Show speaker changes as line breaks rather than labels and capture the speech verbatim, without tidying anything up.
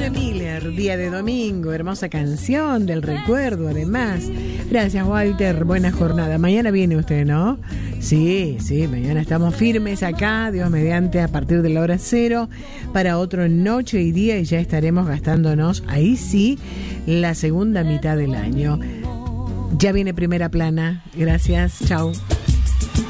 Laura Miller, día de domingo, hermosa canción del recuerdo además. Gracias, Walter, buena jornada. Mañana viene usted, ¿no? Sí, sí, mañana estamos firmes acá, Dios mediante, a partir de la hora cero, para otro Noche y Día, y ya estaremos gastándonos, ahí sí, la segunda mitad del año. Ya viene Primera Plana. Gracias, chau.